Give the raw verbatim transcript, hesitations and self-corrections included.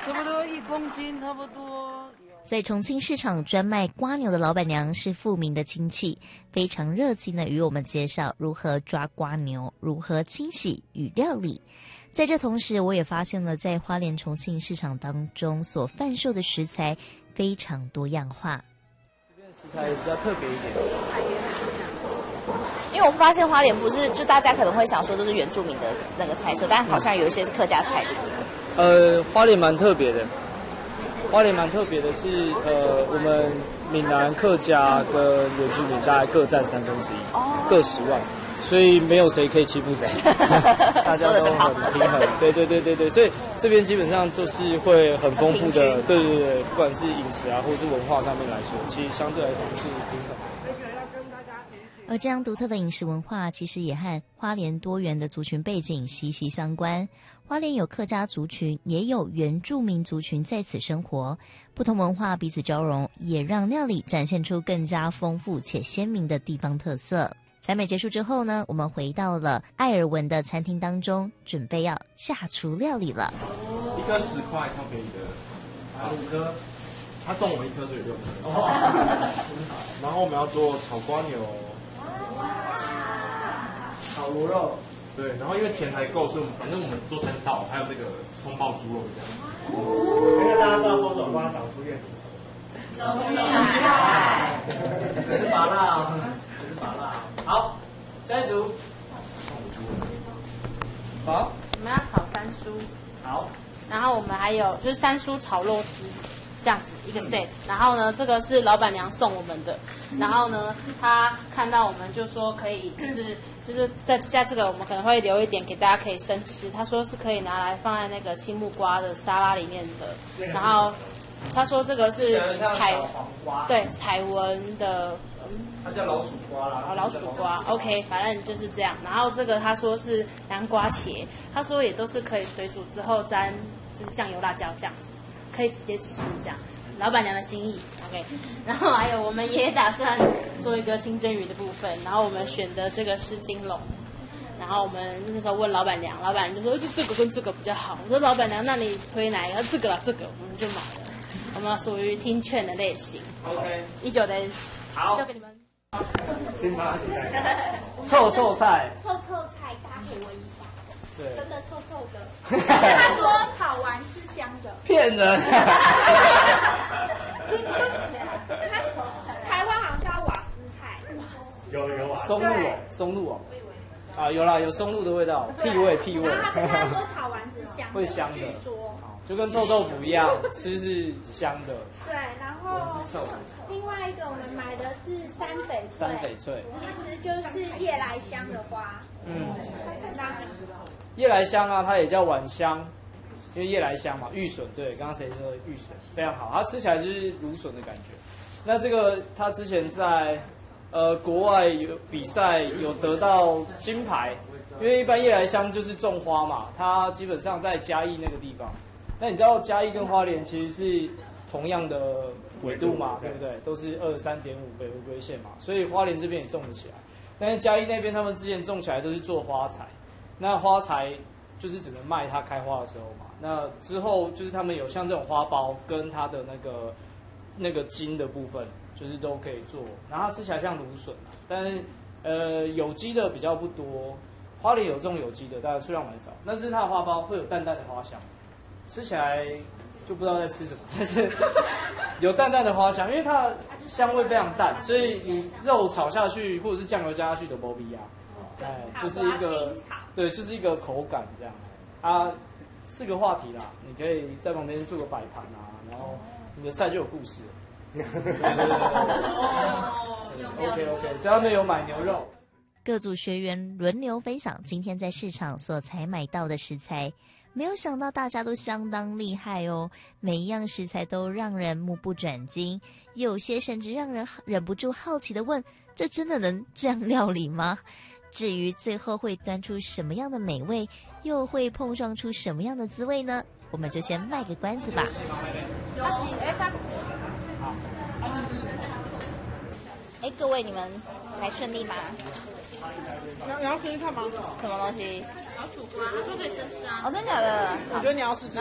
差不多一公斤，差不多。 在重庆市场专卖瓜牛的老板娘是富明的亲戚，非常热情的与我们介绍如何抓瓜牛，如何清洗与料理。在这同时，我也发现了在花莲重庆市场当中所贩售的食材非常多样化。 这边的食材比较特别一点， 因为我发现花莲不是就大家可能会想说都是原住民的那个菜色，但好像有一些是客家菜的。 呃，花莲蛮特别的。花莲蛮特别的是，呃，我们闽南客家跟原住民大概各占三分之一，哦、各十万，所以没有谁可以欺负谁，大家都很平衡。对对对对对，所以这边基本上都是会很丰富的，对对对，不管是饮食啊，或是文化上面来说，其实相对来讲是平衡。 而这样独特的饮食文化，其实也和花莲多元的族群背景息息相关。花莲有客家族群，也有原住民族群在此生活，不同文化彼此交融，也让料理展现出更加丰富且鲜明的地方特色。采美结束之后呢，我们回到了艾尔文的餐厅当中，准备要下厨料理了。 一颗十块，超便宜的，还有五颗，他送我们一颗，所以六颗。然后我们要做炒瓜牛。 炒螺肉， 对，然后因为甜还够，所以我们反正我们做三道，还有这个葱爆猪肉这样。 因为大家知道多种瓜长出叶子是什么？ 龙菜，是麻辣，是麻辣。好，下一组。好， 我们要炒三蔬。 好， 然后我们还有就是三蔬炒肉丝。这样子一个 set， 然后呢，这个是老板娘送我们的，然后呢，她看到我们就说可以，就是就是在下这个我们可能会留一点给大家可以生吃，她说是可以拿来放在那个青木瓜的沙拉里面的，然后她说这个是彩对彩纹的， 它叫老鼠瓜啦， 哦老鼠瓜 ，OK， 反正就是这样，然后这个她说是南瓜茄，她说也都是可以水煮之后沾就是酱油辣椒这样子。可以直接吃这样，老板娘的心意 ，OK。然后还有我们也打算做一个清蒸鱼的部分，然后我们选的这个是金龙，然后我们那时候问老板娘，老板娘就说就这个跟这个比较好。我说老板娘，那你推哪一个？这个啦，这个我们就买了。我们属于听劝的类型 ，OK。 一九的， 好， 交给你们。 辛巴臭臭菜， 臭臭菜大家可以闻一下， 对， 真的臭臭的。他说炒完是香的， 骗人。 台湾好像叫瓦斯菜， 有有瓦斯， 松露哦，松露哦，啊有啦，有松露的味道，屁味屁味。 然后他说炒完是香的， 会香的， 据说就跟臭豆腐一样，吃是香的。 对，然后另外一个我们买的是山翡翠， 山翡翠其实就是夜来香的花。 嗯，夜来香啊，它也叫晚香，因为夜来香嘛，玉笋，对，刚刚谁说的玉笋非常好，它吃起来就是芦笋的感觉。那这个它之前在呃国外有比赛有得到金牌，因为一般夜来香就是种花嘛，它基本上在嘉义那个地方。那你知道嘉义跟花莲其实是同样的纬度嘛，对不对？都是二十三点五北回归线嘛，所以花莲这边也种得起来。但是嘉义那边他们之前种起来都是做花材，那花材就是只能卖它开花的时候嘛。那之后就是他们有像这种花苞跟它的那个那个茎的部分，就是都可以做，然后它吃起来像芦笋啊，但是呃有机的比较不多。花莲有种有机的，但数量蛮少。但是它的花苞会有淡淡的花香，吃起来就不知道在吃什么，但是有淡淡的花香，因为它的香味非常淡，所以你肉炒下去或者是酱油加下去的没必要，哎，就是一个对，就是一个口感这样。它是个话题啦，你可以在旁边做个摆盘啊，然后你的菜就有故事了。对对对对 ，OK OK， 所以他们有买牛肉。 各组学员轮流分享今天在市场所采买到的食材，没有想到大家都相当厉害哦，每一样食材都让人目不转睛，有些甚至让人忍不住好奇的问：这真的能这样料理吗？至于最后会端出什么样的美味，又会碰撞出什么样的滋味呢？我们就先卖个关子吧。哎，各位，你们还顺利吗？ 你要试试看吗？ 什么东西？ 老鼠瓜，他说可以生吃啊。 哦，真的假的？ 我觉得你要试试。